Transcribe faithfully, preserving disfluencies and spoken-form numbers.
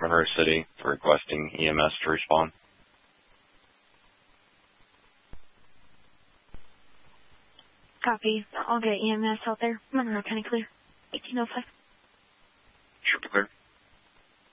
River City, requesting E M S to respond. Copy. I'll get E M S out there. Monroe County clear. eighteen oh five. Sure, clear.